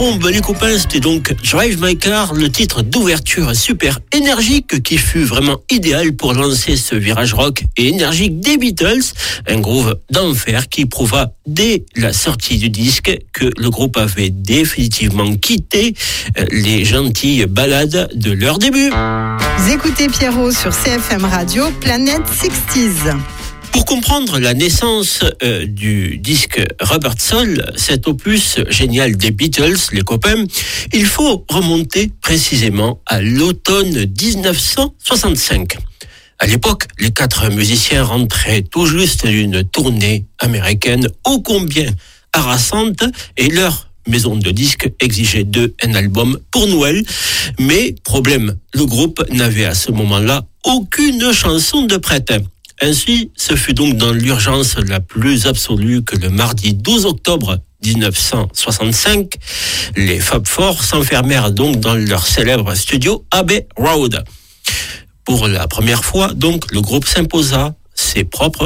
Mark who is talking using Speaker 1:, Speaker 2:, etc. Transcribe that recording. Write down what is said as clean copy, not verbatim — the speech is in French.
Speaker 1: trombe, les copains, c'était donc Drive My Car, le titre d'ouverture super énergique qui fut vraiment idéal pour lancer ce virage rock et énergique des Beatles, un groove d'enfer qui prouva dès la sortie du disque que le groupe avait définitivement quitté les gentilles ballades de leur début.
Speaker 2: Vous écoutez Pierrot sur CFM Radio, Planète 60s.
Speaker 1: Pour comprendre la naissance du disque Rubber Soul, cet opus génial des Beatles, les copains, il faut remonter précisément à l'automne 1965. À l'époque, les 4 musiciens rentraient tout juste d'une tournée américaine ô combien harassante et leur maison de disques exigeait d'eux un album pour Noël. Mais, problème, le groupe n'avait à ce moment-là aucune chanson de prête. Ainsi, ce fut donc dans l'urgence la plus absolue que le mardi 12 octobre 1965, les Fab Four s'enfermèrent donc dans leur célèbre studio Abbey Road. Pour la première fois, donc, le groupe s'imposa ses propres